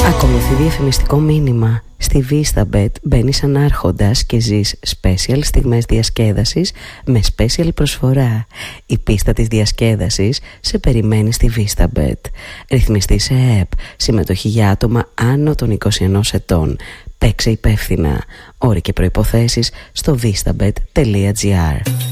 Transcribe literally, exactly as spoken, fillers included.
Ακολουθεί διαφημιστικό μήνυμα. Στη VistaBet μπαίνεις ανάρχοντας και ζεις special στιγμές διασκέδασης με special προσφορά. Η πίστα της διασκέδασης σε περιμένει στη VistaBet. Ρυθμιστή σε ΕΕΠ. Συμμετοχή για άτομα άνω των είκοσι ενός ετών. Παίξε υπεύθυνα. Όροι και προϋποθέσεις στο vistabet τελεία gr.